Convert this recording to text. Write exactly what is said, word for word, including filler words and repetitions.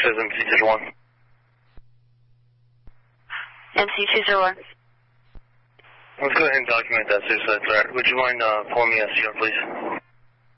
says M C two zero one. M C two zero one. Let's go ahead and document that suicide threat. Would you mind uh, pulling me a C R, please?